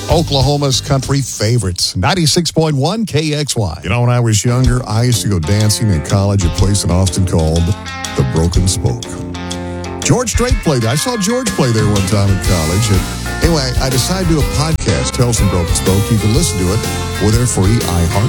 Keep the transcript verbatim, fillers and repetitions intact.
Oklahoma's country favorites, ninety-six point one K X Y. You know, when I was younger, I used to go dancing in college at a place in Austin called The Broken Spoke. George Strait played there. I saw George play there one time in college. And anyway, I decided to do a podcast, Tales from Broken Spoke. You can listen to it with our free iHeart